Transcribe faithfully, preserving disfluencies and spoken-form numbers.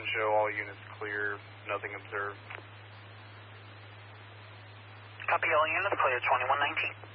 show all units clear, nothing observed. Copy, all units clear, twenty-one nineteen.